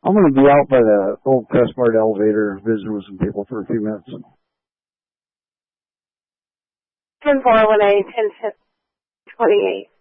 I'm going to be out by the old Crestmart elevator visiting with some people for a few minutes. 10-4, 1A, 10-28.